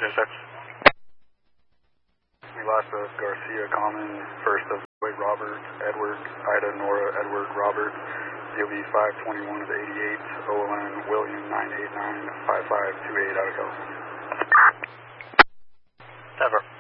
Yes, sir. We lost of Garcia Common, first of Wade Robert, Edward, Ida, Nora, Edward, Robert, DOB 521 of 88, OLN, William 989 5528 out of California. Ever.